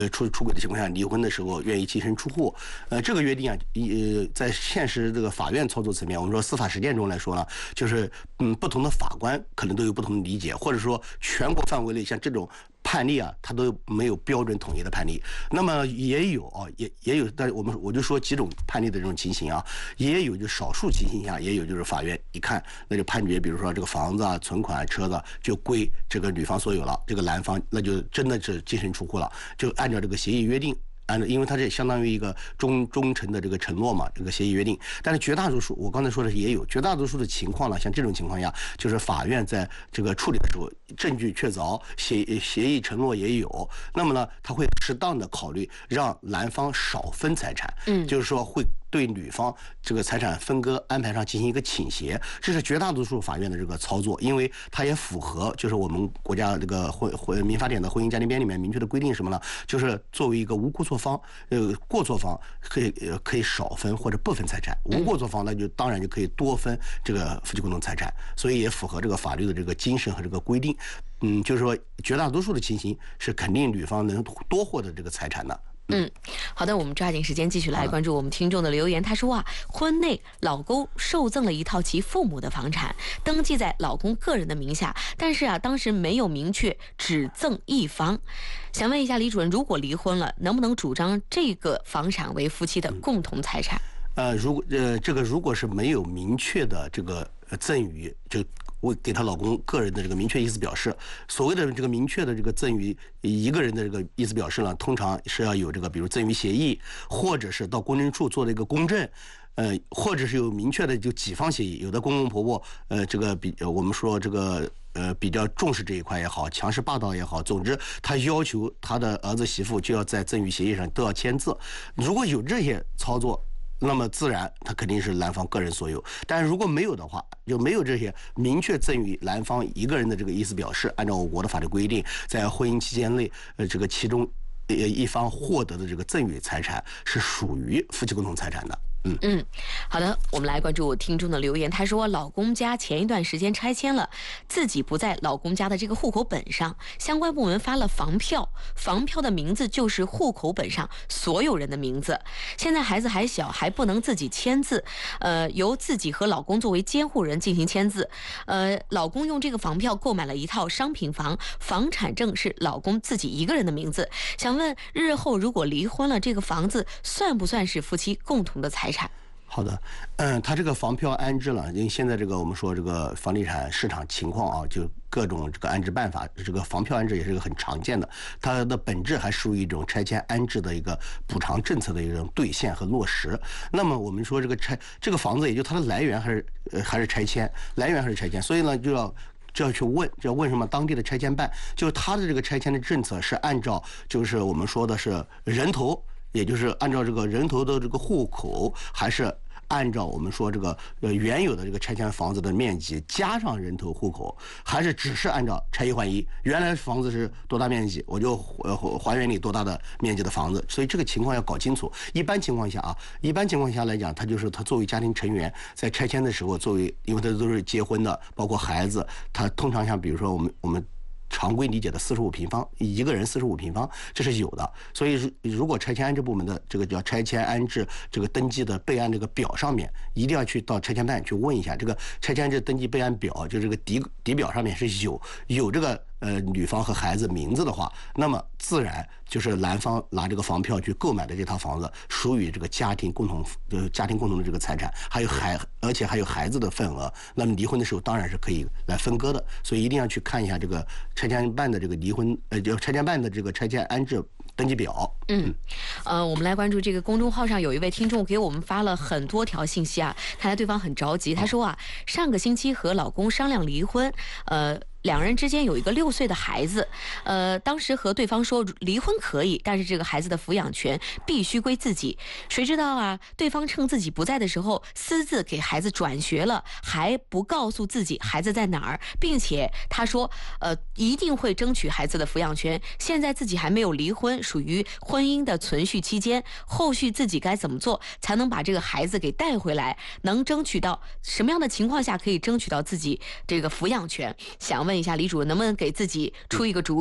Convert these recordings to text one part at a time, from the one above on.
出轨的情况下，离婚的时候愿意净身出户，这个约定啊，在现实这个法院操作层面，我们说司法实践中来说呢，就是不同的法官可能都有不同的理解，或者说全国范围内像这种判例啊，它都没有标准统一的判例。那么也有啊，也有，但是我就说几种判例的这种情形啊，也有就少数情形下，也有就是法院一看那就判决，比如说这个房子啊、存款、车子就归这个女方所有了，这个男方那就真的是净身出户了，就按照这个协议约定。因为它这相当于一个忠诚的这个承诺嘛，这个协议约定。但是绝大多数，我刚才说的也有绝大多数的情况呢，像这种情况下，就是法院在这个处理的时候，证据确凿，协议承诺也有，那么呢，他会适当的考虑让男方少分财产，就是说会对女方这个财产分割安排上进行一个倾斜，这是绝大多数法院的这个操作，因为它也符合就是我们国家这个民法典的婚姻家庭编里面明确的规定什么呢？就是作为一个无过错方，过错方可以少分或者不分财产，无过错方那就当然就可以多分这个夫妻共同财产，所以也符合这个法律的这个精神和这个规定。就是说绝大多数的情形是肯定女方能多获得这个财产的。 好的，我们抓紧时间继续来关注我们听众的留言。他说啊，婚内老公受赠了一套其父母的房产，登记在老公个人的名下，但是啊，当时没有明确只赠一房。想问一下李主任，如果离婚了，能不能主张这个房产为夫妻的共同财产？ 如果是没有明确的这个赠与，就为给她老公个人的这个明确意思表示，所谓的这个明确的这个赠与一个人的这个意思表示呢，通常是要有这个比如赠与协议，或者是到公证处做的一个公证，或者是有明确的就几方协议。有的公公婆婆这个我们说这个比较重视这一块也好，强势霸道也好，总之他要求他的儿子媳妇就要在赠与协议上都要签字。如果有这些操作，那么自然他肯定是男方个人所有，但如果没有的话，就没有这些明确赠与男方一个人的这个意思表示，按照我国的法律规定，在婚姻期间内，这个其中一方获得的这个赠与财产是属于夫妻共同财产的。 好的，我们来关注听众的留言。他说，老公家前一段时间拆迁了，自己不在老公家的这个户口本上，相关部门发了房票，房票的名字就是户口本上所有人的名字。现在孩子还小，还不能自己签字，由自己和老公作为监护人进行签字。老公用这个房票购买了一套商品房，房产证是老公自己一个人的名字。想问，日后如果离婚了，这个房子算不算是夫妻共同的财产？ 好的，他这个房票安置了，因为现在这个我们说这个房地产市场情况啊，就各种这个安置办法，这个房票安置也是一个很常见的，它的本质还属于一种拆迁安置的一个补偿政策的一种兑现和落实。那么我们说这个房子，也就它的来源还是拆迁，来源还是拆迁，所以呢就要去问，就要问什么当地的拆迁办，就是他的这个拆迁的政策是按照就是我们说的是人头。也就是按照这个人头的这个户口，还是按照我们说这个原有的这个拆迁房子的面积加上人头户口，还是只是按照拆一换一？原来房子是多大面积，我就还原你多大的面积的房子。所以这个情况要搞清楚。一般情况下来讲，他作为家庭成员在拆迁的时候，因为他都是结婚的，包括孩子，他通常像比如说我们常规理解的45平方，一个人45平方，这是有的。所以如果拆迁安置部门的这个叫拆迁安置这个登记的备案这个表上面，一定要去到拆迁办去问一下，这个拆迁安置登记备案表，就这个底表上面是有这个女方和孩子名字的话，那么自然就是男方拿这个房票去购买的这套房子属于这个家庭共同的这个财产，而且还有孩子的份额，那么离婚的时候当然是可以来分割的。所以一定要去看一下这个拆迁办的这个拆迁办的这个拆迁安置登记表。 我们来关注这个公众号上有一位听众给我们发了很多条信息啊，看来对方很着急。他说啊，上个星期和老公商量离婚，两人之间有一个6岁的孩子，当时和对方说离婚可以，但是这个孩子的抚养权必须归自己。谁知道啊，对方趁自己不在的时候私自给孩子转学了，还不告诉自己孩子在哪儿，并且他说一定会争取孩子的抚养权。现在自己还没有离婚，属于婚姻的存续期间，后续自己该怎么做才能把这个孩子给带回来，能争取到什么样的情况下可以争取到自己这个抚养权？想问一下李主任，能不能给自己出一个主意？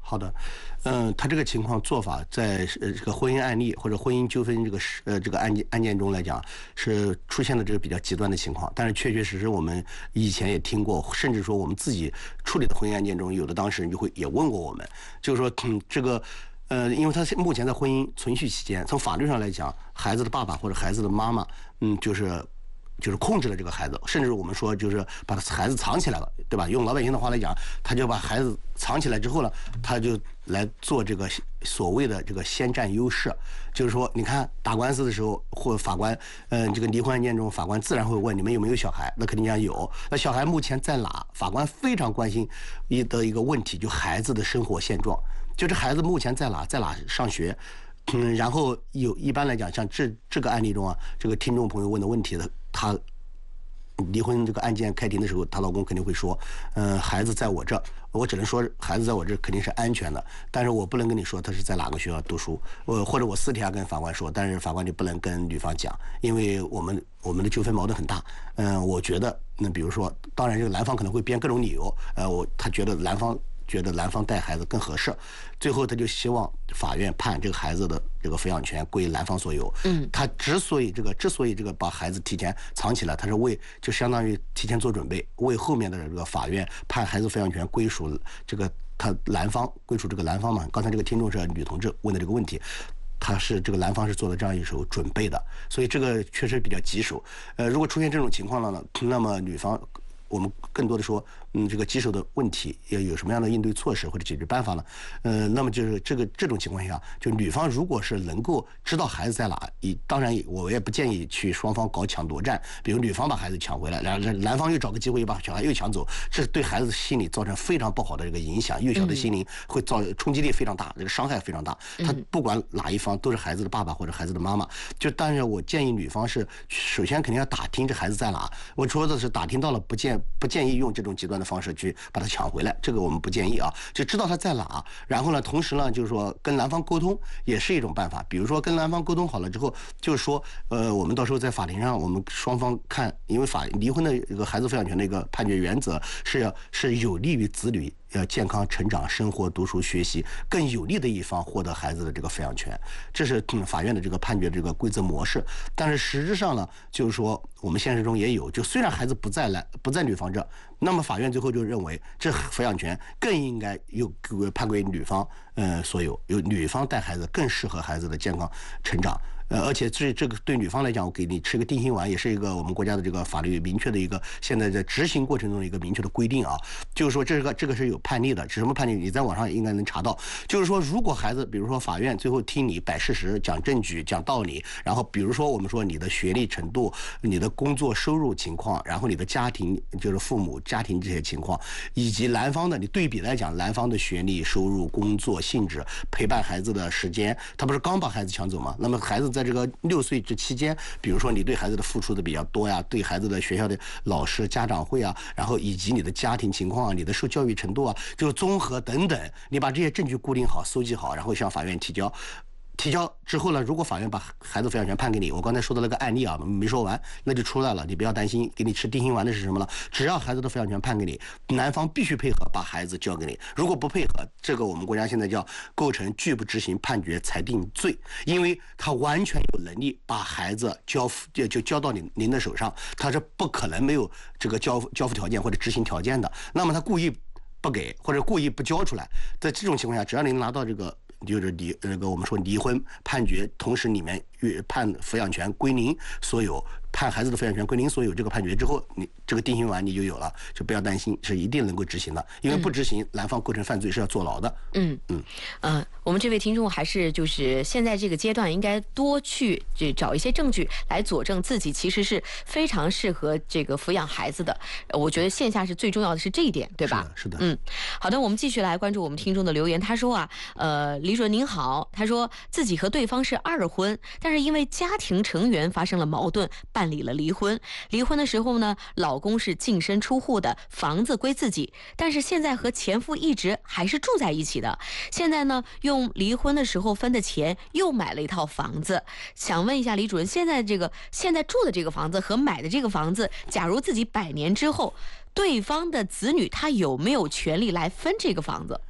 好的，他这个情况做法在这个婚姻案例或者婚姻纠纷这个案件中来讲，是出现了这个比较极端的情况。但是确确实实我们以前也听过，甚至说我们自己处理的婚姻案件中，有的当事人也问过我们，就是说这个。因为他目前在婚姻存续期间，从法律上来讲，孩子的爸爸或者孩子的妈妈，就是控制了这个孩子，甚至我们说就是把孩子藏起来了，对吧？用老百姓的话来讲，他就把孩子藏起来之后呢，他就来做这个所谓的这个先占优势，就是说，你看打官司的时候，或法官，这个离婚案件中，法官自然会问你们有没有小孩，那肯定讲有。那小孩目前在哪？法官非常关心的一个问题，就孩子的生活现状，就这孩子目前在哪上学。然后一般来讲，像这个案例中啊，这个听众朋友问的问题的，他离婚这个案件开庭的时候，她老公肯定会说，孩子在我这，我只能说孩子在我这肯定是安全的，但是我不能跟你说他是在哪个学校读书，或者我私底下跟法官说，但是法官就不能跟女方讲，因为我们的纠纷矛盾很大。我觉得，那比如说，当然这个男方可能会编各种理由，他觉得男方带孩子更合适，最后他就希望法院判这个孩子的这个抚养权归男方所有。他之所以这个把孩子提前藏起来，他是就相当于提前做准备，为后面的这个法院判孩子抚养权归属这个归属这个男方嘛。刚才这个听众是女同志问的这个问题。这个男方是做了这样一手准备的，所以这个确实比较棘手。如果出现这种情况了呢，那么女方我们更多的说，这个棘手的问题要有什么样的应对措施或者解决办法呢？那么就是这种情况下，就女方如果是能够知道孩子在哪，当然我也不建议去双方搞抢夺战，比如女方把孩子抢回来，然后男方又找个机会又把小孩又抢走，这对孩子心理造成非常不好的这个影响，幼小的心灵会冲击力非常大，这个伤害非常大。他不管哪一方都是孩子的爸爸或者孩子的妈妈，但是我建议女方是首先肯定要打听这孩子在哪。我说的是打听到了，不建议用这种极端的方式去把他抢回来，这个我们不建议啊，就知道他在哪，然后呢，同时呢，就是说跟男方沟通也是一种办法。比如说跟男方沟通好了之后，就是说，我们到时候在法庭上，我们双方看，因为离婚的一个孩子抚养权的一个判决原则是有利于子女要健康成长、生活、读书、学习，更有利的一方获得孩子的这个抚养权，这是法院的这个判决这个规则模式。但是实质上呢，就是说我们现实中也有，就虽然孩子不在女方这，那么法院最后就认为这抚养权更应该判归女方所有，由女方带孩子更适合孩子的健康成长。而且这个对女方来讲，我给你吃个定心丸，也是一个我们国家的这个法律明确的一个现在在执行过程中的一个明确的规定啊。就是说这个是有判例的，是什么判例？你在网上也应该能查到。就是说，如果孩子，比如说法院最后听你摆事实、讲证据、讲道理，然后比如说我们说你的学历程度、你的工作收入情况，然后你的家庭就是父母家庭这些情况，以及男方的你对比来讲，男方的学历、收入、工作性质、陪伴孩子的时间，他不是刚把孩子抢走吗？那么孩子在这个6岁这期间，比如说你对孩子的付出的比较多呀，对孩子的学校的老师家长会啊，然后以及你的家庭情况啊，你的受教育程度啊，就综合等等，你把这些证据固定好、搜集好，然后向法院提交之后呢，如果法院把孩子抚养权判给你，我刚才说的那个案例啊没说完，那就出来了，你不要担心，给你吃定心丸的是什么呢？只要孩子的抚养权判给你，男方必须配合把孩子交给你，如果不配合，这个我们国家现在叫构成拒不执行判决裁定罪，因为他完全有能力把孩子交到您的手上，他是不可能没有这个交付条件或者执行条件的，那么他故意不给或者故意不交出来，在这种情况下，只要您拿到这个就是我们说离婚判决，同时里面判抚养权归您所有，判孩子的抚养权归您所有，这个判决之后，你这个定心丸你就有了，就不要担心，是一定能够执行的，因为不执行，男方构成犯罪是要坐牢的。 我们这位听众还是就是现在这个阶段应该多去找一些证据来佐证自己其实是非常适合这个抚养孩子的。我觉得线下是最重要的是这一点，对吧？ 是的。 好的，我们继续来关注我们听众的留言。他说啊，李主任您好，他说自己和对方是2婚，但是因为家庭成员发生了矛盾，办理了离婚。离婚的时候呢，老公是净身出户的，房子归自己，但是现在和前夫一直还是住在一起的。现在呢，用离婚的时候分的钱又买了一套房子。想问一下李主任，现在住的这个房子和买的这个房子，假如自己100年之后，对方的子女他有没有权利来分这个房子？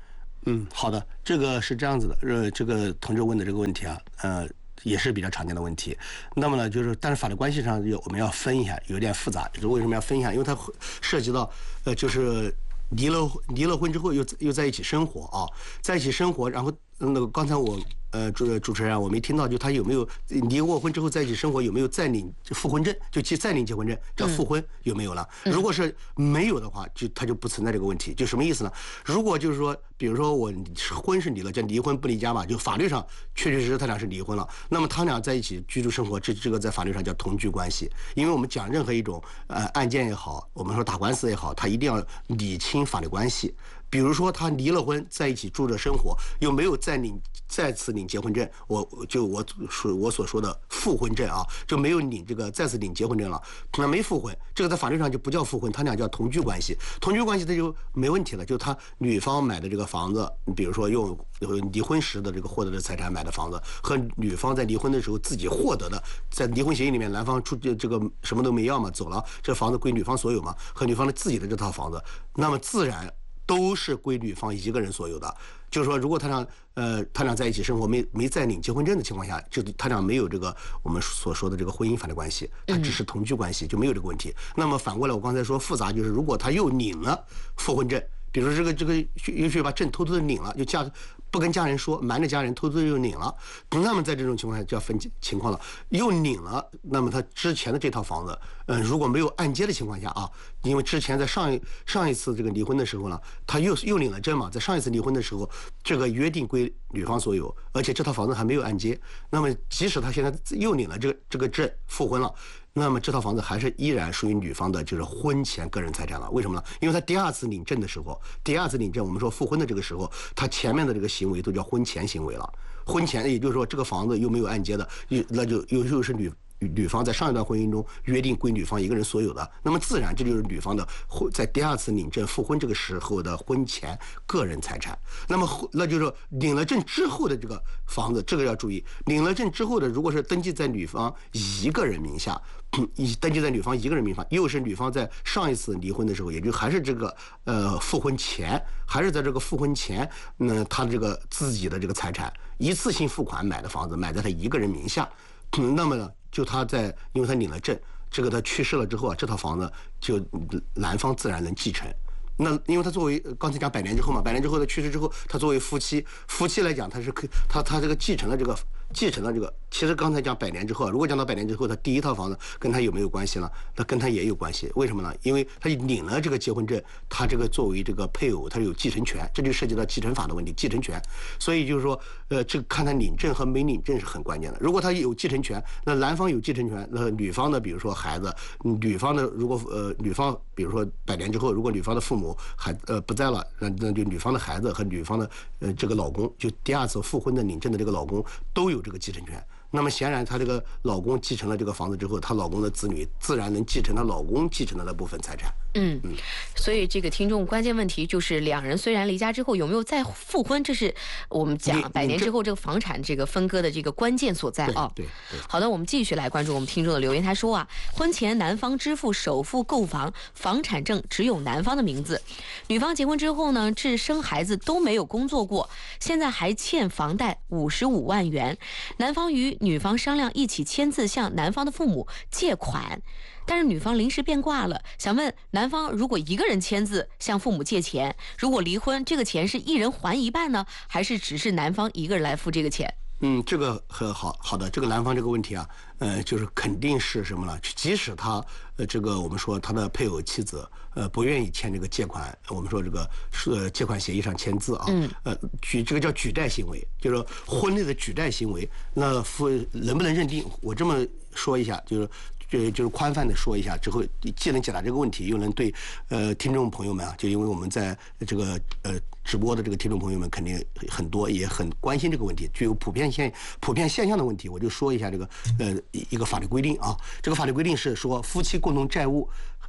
好的，这个是这样子的，这个同志问的这个问题啊，也是比较常见的问题。那么呢，就是但是法律关系上我们要分一下，有点复杂。为什么要分一下？因为它涉及到就是离了婚之后又在一起生活啊，在一起生活，然后那个刚才我主持人我没听到，就他有没有离过婚之后在一起生活有没有再领复婚证，就再领结婚证叫复婚有没有了？如果是没有的话，他就不存在这个问题。就什么意思呢？如果就是说，比如说我婚是离了，叫离婚不离家嘛，就法律上确确实实他俩是离婚了，那么他俩在一起居住生活，这个在法律上叫同居关系。因为我们讲任何一种案件也好，我们说打官司也好，他一定要理清法律关系。比如说他离了婚，在一起住着生活，又没有再次领结婚证，我所说的复婚证啊，就没有领这个再次领结婚证了，那没复婚，这个在法律上就不叫复婚，他俩叫同居关系。同居关系它就没问题了，就他女方买的这个房子，比如说用离婚时的这个获得的财产买的房子，和女方在离婚的时候自己获得的，在离婚协议里面男方出这个什么都没要嘛，走了，这房子归女方所有嘛，和女方的自己的这套房子，那么自然都是归女方一个人所有的。就是说，如果他俩在一起生活没再领结婚证的情况下，就他俩没有这个我们所说的这个婚姻法律关系，他只是同居关系，就没有这个问题。那么反过来，我刚才说复杂，就是如果他又领了复婚证，比如说这个也许把证偷偷的领了，就不跟家人说，瞒着家人偷偷又领了，那么在这种情况下就要分情况了。又领了，那么他之前的这套房子，如果没有按揭的情况下啊，因为之前在上一次这个离婚的时候呢，他又领了证嘛，在上一次离婚的时候，这个约定归女方所有，而且这套房子还没有按揭，那么即使他现在又领了这个证复婚了，那么这套房子还是依然属于女方的，就是婚前个人财产了。为什么呢？因为他第二次领证的时候，我们说复婚的这个时候，他前面的这个行为都叫婚前行为了。婚前也就是说，这个房子又没有按揭的，那就又是女方在上一段婚姻中约定归女方一个人所有的，那么自然这就是女方的在第二次领证复婚这个时候的婚前个人财产。那就是说领了证之后的这个房子，这个要注意，领了证之后的，如果是登记在女方一个人名下，又是女方在上一次离婚的时候，也就还是这个复婚前，还是在这个复婚前，他这个自己的这个财产一次性付款买的房子，买在他一个人名下，那么呢，就因为他领了证，这个他去世了之后啊，这套房子就男方自然能继承。那因为他作为刚才讲100年之后嘛，100年之后他去世之后，他作为夫妻来讲，他是可以他这个继承了这个，其实刚才讲100年之后，如果讲到100年之后，他第一套房子跟他有没有关系呢？那跟他也有关系。为什么呢？因为他领了这个结婚证，他这个作为这个配偶，他有继承权，这就涉及到继承法的问题，继承权。所以就是说，这个看他领证和没领证是很关键的。如果他有继承权，那男方有继承权，那女方的比如说孩子，女方的如果女方比如说100年之后，如果女方的父母不在了，那就女方的孩子和女方的这个老公，就第二次复婚的领证的这个老公都有这个继承权。那么显然，她这个老公继承了这个房子之后，她老公的子女自然能继承她老公继承的那部分财产。 所以这个听众关键问题就是两人虽然离家之后有没有再复婚，这是我们讲100年之后这个房产这个分割的这个关键所在啊。 对。 好的，我们继续来关注我们听众的留言。他说啊，婚前男方支付首付购房，房产证只有男方的名字，女方结婚之后呢，至生孩子都没有工作过，现在还欠房贷55万元，男方与女方商量一起签字向男方的父母借款。但是女方临时变卦了，想问男方如果一个人签字向父母借钱，如果离婚，这个钱是一人还一半呢，还是只是男方一个人来付这个钱？ 这个很好的，这个男方这个问题啊，就是肯定是什么呢？即使他这个我们说他的配偶妻子不愿意签这个借款，我们说这个借款协议上签字啊，这个叫举债行为，就是婚内的举债行为，那能不能认定？我这么说一下，就是宽泛的说一下之后，既能解答这个问题，又能对听众朋友们啊，就因为我们在这个直播的这个听众朋友们肯定很多，也很关心这个问题，具有普遍现象的问题，我就说一下这个一个法律规定啊。这个法律规定是说，夫妻共同债务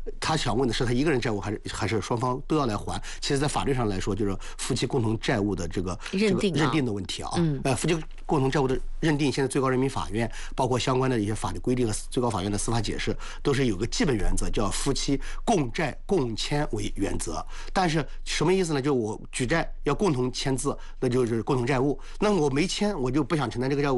他想问的是他一个人债务还是双方都要来还？其实，在法律上来说，就是夫妻共同债务的这个认定的问题啊。夫妻共同债务的认定，现在最高人民法院包括相关的一些法律规定和最高法院的司法解释，都是有个基本原则，叫夫妻共债共签为原则。但是什么意思呢？就我举债要共同签字，那就是共同债务。那我没签，我就不想承担这个债务。